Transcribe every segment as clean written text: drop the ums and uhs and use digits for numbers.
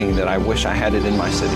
that I wish I had it in my city.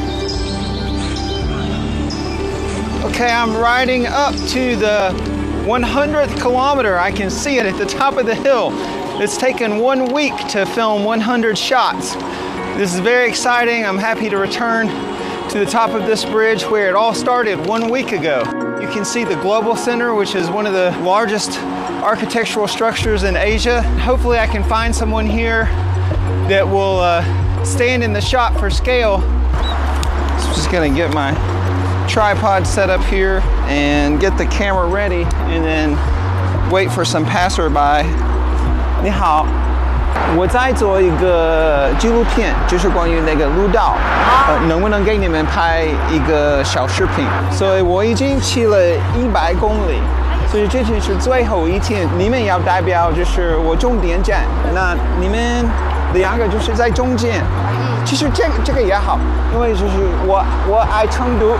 Okay, I'm riding up to the 100th kilometer. I can see it at the top of the hill. It's taken 1 week to film 100 shots. This is very exciting. I'm happy to return to the top of this bridge where it all started 1 week ago. You can see the Global Center, which is one of the largest architectural structures in Asia. Hopefully I can find someone here that will stand in the shot for scale. So I'm just gonna get my tripod set up here and get the camera ready and then wait for some passerby. 你好，我在做一个纪录片，就是关于那个路道，能不能给你们拍一个小视频？所以我已经骑了100公里，所以这天是最后一天，你们要代表就是我终点站，那你们2个就是在中间。其实这个也好，因为就是我爱成都。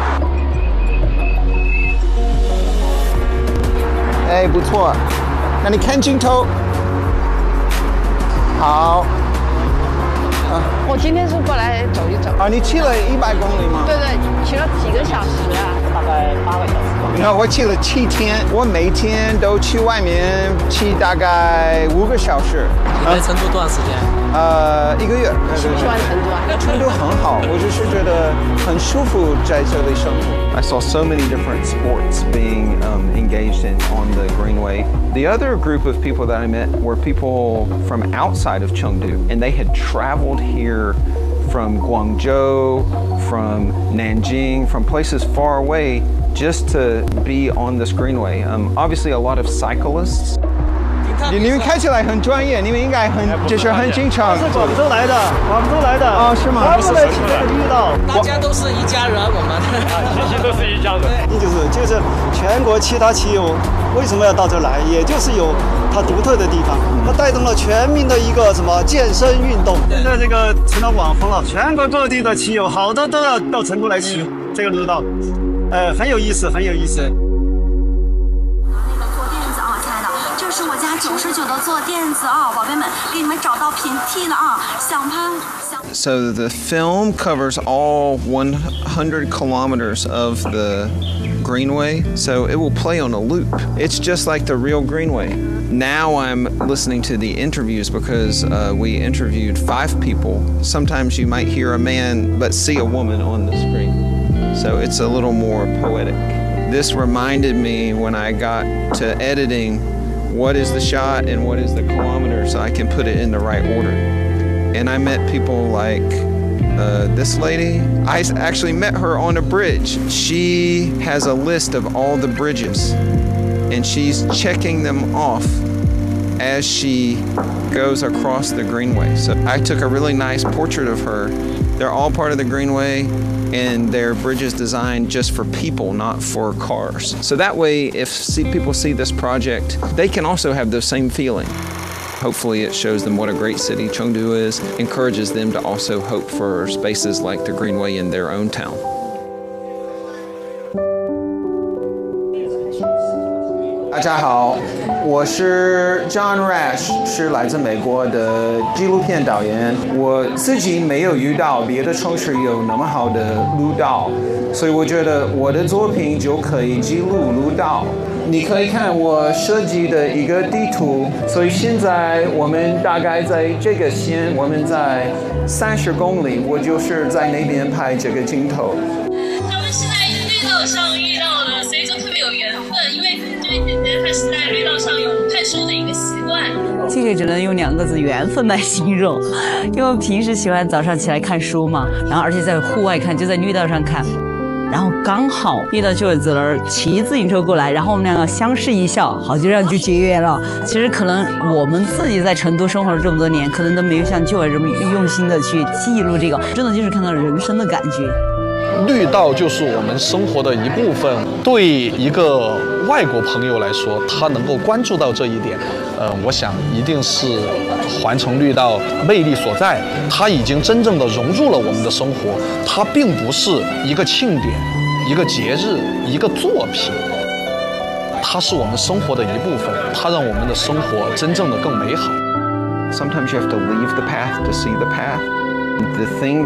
哎，不错，那你看镜头。好， 我今天是过来走一走。 你骑了100公里吗？ 对对，骑了几个小时啊？ 大概8个小时吧。 那我骑了7天，我每天都去外面骑大概5个小时。 你在成都多长时间 ？1个月。 喜不喜欢成都啊？ 成都很好，我就是觉得很舒服在这里生活。I saw so many different sports being engaged in on the Greenway. The other group of people that I met were people from outside of Chengdu, and they had traveled here from Guangzhou, from Nanjing, from places far away just to be on this Greenway. Obviously, a lot of cyclists. 你们看起来很专业，你们应该就是很经常。 是广州来的，哦，是吗？专门来骑这个绿道。 大家都是一家人，我们其实都是一家人。就是全国其他骑友为什么要到这来？也就是有它独特的地方，它带动了全民的一个什么健身运动。现在这个成了网红了，全国各地的骑友好多都要到成都来骑这个路道，很有意思，很有意思。 是我家99的坐垫子啊，宝贝们，给你们找到平替了啊，想拍。 So the film covers all 100 kilometers of the Greenway, so it will play on a loop. It's just like the real Greenway. Now I'm listening to the interviews because we interviewed 5 people. Sometimes you might hear a man but see a woman on the screen. So it's a little more poetic. This reminded me when I got to editing what is the shot and what is the kilometer so I can put it in the right order. And I met people like this lady. I actually met her on a bridge. She has a list of all the bridges and she's checking them off as she goes across the Greenway. So I took a really nice portrait of her. They're all part of the Greenway and they're bridges designed just for people, not for cars. So that way, if people see this project, they can also have the same feeling. Hopefully it shows them what a great city Chengdu is, encourages them to also hope for spaces like the Greenway in their own town. 大家好，我是 John Rash， 是来自美国的纪录片导演。我自己没有遇到别的城市有那么好的路道，所以我觉得我的作品就可以记录路道。你可以看我设计的一个地图，所以现在我们大概在这个线，我们在30公里，我就是在那边拍这个镜头。 他们是在绿道上遇到的，所以就特别有缘分，因为这位姐姐她是在绿道上有看书的一个习惯。 这个只能用2个字缘分来形容，因为我平时喜欢早上起来看书嘛，然后而且在户外看，就在绿道上看。然后刚好遇到就有子儿骑自行车过来，然后我们2个相视一笑，好就这样就结缘了。其实可能我们自己在成都生活了这么多年，可能都没有像就儿这么用心的去记录这个，真的就是看到人生的感觉。 绿道就是我们生活的一部分，对一个外国朋友来说，他能够关注到这一点，我想一定是环城绿道魅力所在。它已经真正的融入了我们的生活，它并不是一个庆典、一个节日、一个作品，它是我们生活的一部分，它让我们的生活真正的更美好。 Sometimes you have to leave the path to see the path. The thing